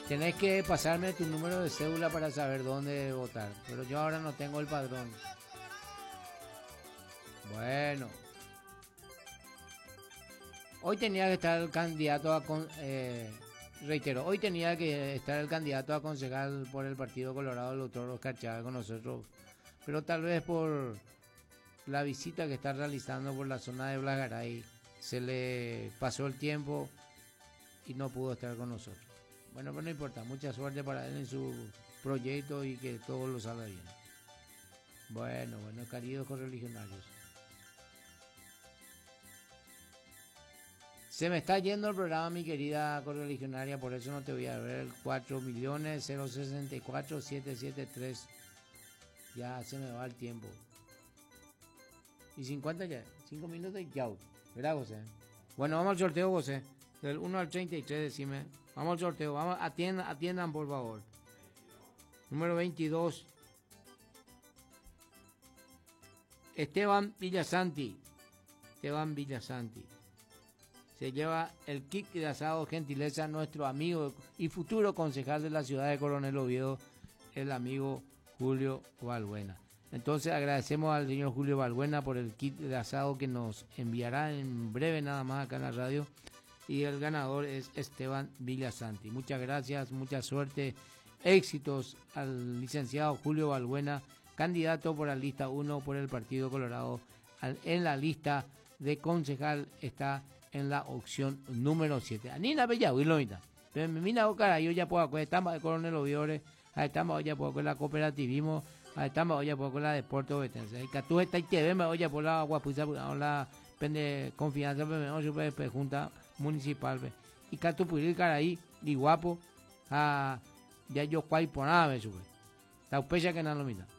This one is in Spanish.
Tenés que pasarme tu número de cédula para saber dónde votar. Pero yo ahora no tengo el padrón. Bueno. Hoy tenía que estar el candidato a... reitero, hoy tenía que estar el candidato a concejal por el Partido Colorado, el doctor Oscar Chávez, con nosotros. Pero tal vez por la visita que está realizando por la zona de Blagaray, se le pasó el tiempo y no pudo estar con nosotros. Bueno, pero no importa, mucha suerte para él en su proyecto y que todo lo salga bien. Bueno, queridos correligionarios. Se me está yendo el programa, mi querida correligionaria, por eso no te voy a ver el 4.064.773. Ya se me va el tiempo. Y 50 ya, 5 minutos y chao. ¿Verdad, José? Bueno, vamos al sorteo, José. Del 1 al 33, decime. Vamos al sorteo, vamos, atiendan por favor. Número 22. Esteban Villasanti. Se lleva el kit de asado gentileza nuestro amigo y futuro concejal de la ciudad de Coronel Oviedo, el amigo Julio Balbuena. Entonces agradecemos al señor Julio Balbuena por el kit de asado que nos enviará en breve nada más acá en la radio. Y el ganador es Esteban Villasanti. Muchas gracias, mucha suerte, éxitos al licenciado Julio Balbuena, candidato por la lista 1 por el Partido Colorado. En la lista de concejal está en la opción número 7. Anina Bella, Wilomita. Pero mira, cara, yo ya puedo, estamos de Coronel Oviore, estamos ya puedo con la cooperativismo, estamos ya puedo con la deporte obetense. Y que tú estás y te ves, ya por la guapuza, la pende confianza, pero junta municipal. Y que tú puedes cara ahí, y guapo, ya yo cuál por nada, me sube. La pecha que no lo mira.